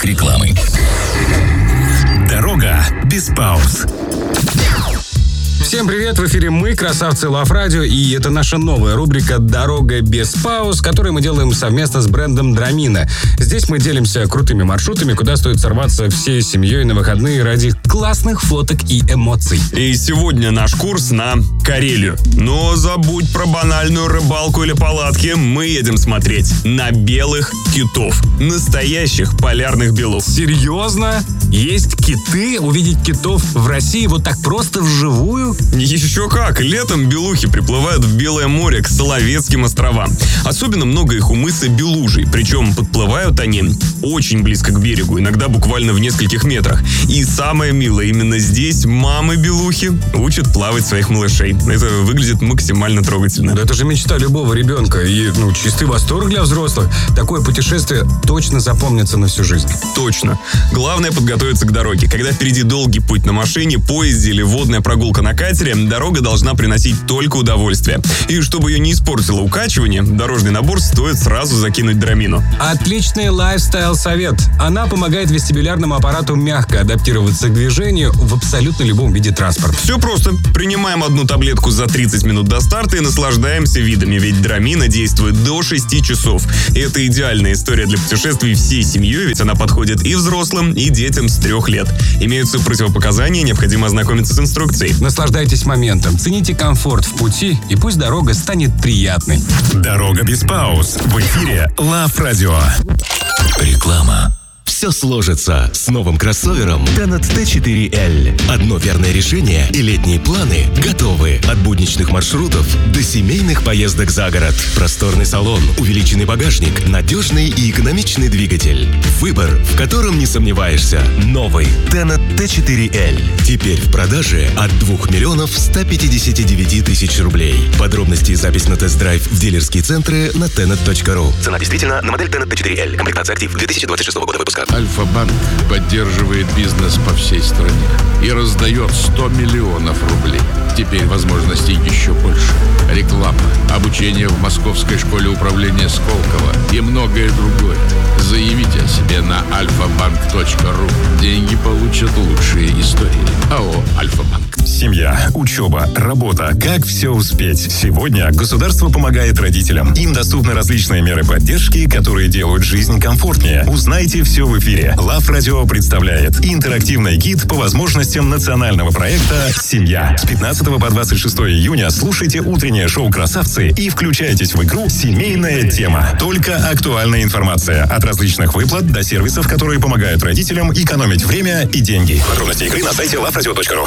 блоках рекламы. Дорога без пауз. Всем привет, в эфире мы, красавцы Love Radio, и это наша новая рубрика «Дорога без пауз», которую мы делаем совместно с брендом Dramina. Здесь мы делимся крутыми маршрутами, куда стоит сорваться всей семьей на выходные ради классных фоток и эмоций. И сегодня наш курс на Карелию. Но забудь про банальную рыбалку или палатки, мы едем смотреть на белых китов. Настоящих полярных белух. Серьезно? Есть киты? Увидеть китов в России вот так просто вживую? Еще как! Летом белухи приплывают в Белое море к Соловецким островам. Особенно много их у мыса Белужий. Причем подплывают они очень близко к берегу, иногда буквально в нескольких метрах. И самое милое, именно здесь мамы белухи учат плавать своих малышей. Это выглядит максимально трогательно. Да это же мечта любого ребенка. И чистый восторг для взрослых. Такое путешествие точно запомнится на всю жизнь. Точно. Главное подготовиться к дороге. Когда впереди долгий путь на машине, поезде или водная прогулка на катере, дорога должна приносить только удовольствие. И чтобы ее не испортило укачивание, дорожный набор стоит сразу закинуть Dramina. Отличный лайфстайл-совет. Она помогает вестибулярному аппарату мягко адаптироваться к движению в абсолютно любом виде транспорта. Все просто. Принимаем одну таблетку за 30 минут до старта и наслаждаемся видами, ведь Dramina действует до 6 часов. И это идеальная история для путешествий всей семьей, ведь она подходит и взрослым, и детям с 3 лет. Имеются противопоказания, необходимо ознакомиться с инструкцией. Наслаждайтесь моментом, цените комфорт в пути, и пусть дорога станет приятной. Дорога без пауз. В эфире Love Radio. Реклама. Все сложится с новым кроссовером Tenet T4L. Одно верное решение, и летние планы готовы. От будничных маршрутов до семейных поездок за город. Просторный салон, увеличенный багажник, надежный и экономичный двигатель. Выбор, в котором не сомневаешься. Новый Tenet T4L. Теперь в продаже от 2 159 000 рублей. Подробности и запись на тест-драйв в дилерские центры на tenet.ru. Цена действительно на модель Tenet T4L. Комплектация «Актив» 2026 года выпуска. Альфа-банк поддерживает бизнес по всей стране и раздает 100 миллионов рублей. Теперь возможностей еще больше. Реклама, обучение в Московской школе управления Сколково и многое другое. Заявите о себе на alfabank.ru. Деньги получат лучшие истории. АО «Альфа-банк». Семья, учеба, работа. Как все успеть? Сегодня государство помогает родителям. Им доступны различные меры поддержки, которые делают жизнь комфортнее. Узнайте все в эфире. Love Radio представляет интерактивный гид по возможностям национального проекта «Семья». С 15 по 26 июня слушайте утреннее шоу «Красавцы» и включайтесь в игру «Семейная тема». Только актуальная информация. От различных выплат до сервисов, которые помогают родителям экономить время и деньги. Подробности игры на сайте loveradio.ru.